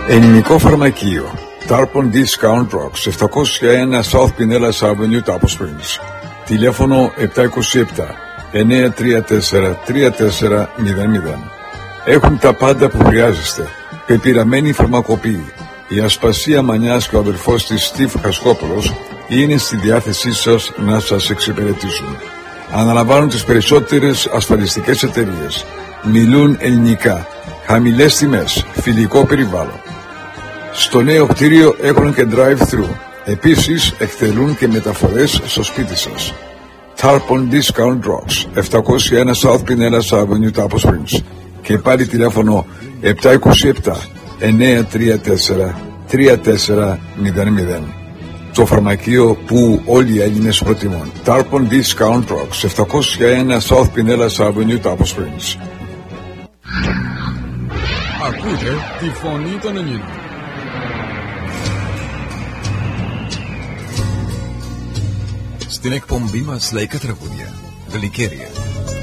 Ελληνικό φαρμακείο Tarpon Discount Rocks 701 South Pinellas Avenue, Tapos Springs. Τηλέφωνο 727-934-3400. Έχουν τα πάντα που χρειάζεστε. Πεπειραμένη φαρμακοποιή. Η Ασπασία Μανιάς και ο αδερφός της Στίβ Χασκόπουλος είναι στη διάθεσή σας να σας εξυπηρετήσουν. Αναλαμβάνουν τις περισσότερες ασφαλιστικές εταιρείες. Μιλούν ελληνικά. Χαμηλές τιμές. Φιλικό περιβάλλον. Στο νέο κτίριο έχουν και drive-thru. Επίσης εκτελούν και μεταφορές στο σπίτι σας. Tarpon Discount Rocks 701 South Pinellas Avenue, Tapos Springs. Και πάλι τηλέφωνο 727-934-3400. Το φαρμακείο που όλοι οι Έλληνες προτιμούν. Tarpon Discount Rocks 701 South Pinellas Avenue, Tapos Springs. Ακούτε τη φωνή των Ελλήνων. Στην εκπομπή μας λαϊκά τραγούδια, γλυκέρια,